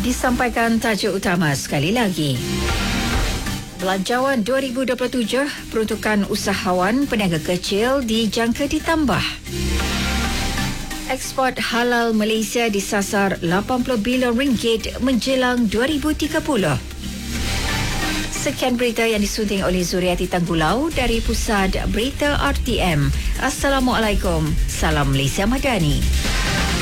Disampaikan tajuk utama sekali lagi. Belanjawan 2027 peruntukan usahawan peniaga kecil dijangka ditambah. Ekspor halal Malaysia disasar 80 bilion ringgit menjelang 2030. Sekian berita yang disunting oleh Zuriati Tanggulau dari Pusat Berita RTM. Assalamualaikum. Salam Malaysia Madani.